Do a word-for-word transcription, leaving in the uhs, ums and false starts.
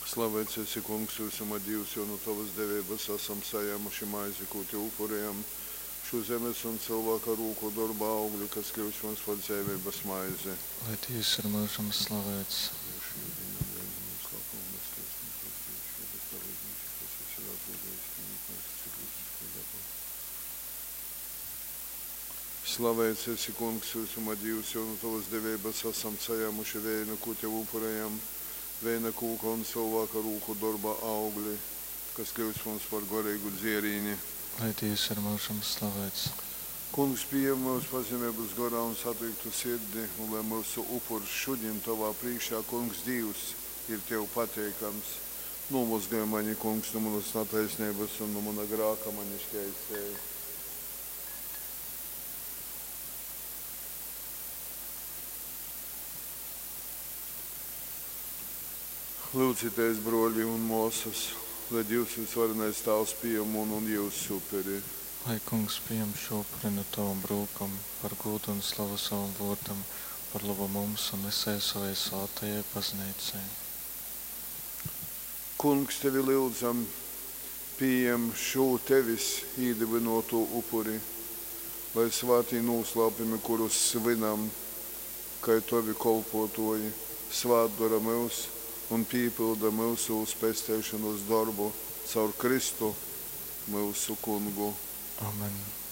Slavēts esi, Kungs, visuma Dievs, jo no tavas devības esam saņēmuši maizi, ko te upurējam. Šo zemes un cilvēka rūku darba augļu, kas kļūst mums par dzīvības maizi. Lai Dievs ir mūžam slavēts. Slavēts esi, Kungs, visuma Dievs, jo no tavas devības esam saņēmuši vēju, ko te upurējam. Vēja kūka un cilvēka rūku darba augļi, kas kļūst mums par garīgu dzērīni. Lai Dievs ir mūžam slavēts. Kungs, pieņem mūsu pazemības garā un satiktu sirdi, un lai mūsu upurs šodien tavā priekšā, Kungs, Dievs, ir tev pateikams. Nomazgāj mani, Kungs, no manas netaisnības un no mana grāka mani šķērsēji. Lūdzīties, broļi un mūsas, lai Dievs visvarenais tēvs pieņem un, un jūs superi. Lai Kungs pieņem šo upuri no tavam brūkam, par godu un slavu savam vārdam, par labu mums un visai savai svētajai baznīcai. Kungs, tevi lūdzam, pieņem šo tevis īdibinoto upuri, lai svētī noslēpumi, kurus svinam, kā tavi kolpotoji, svētdara mūs un pīpilda mūsu uzpestēšanos darbu caur Kristu, mūsu Kungu. Amen.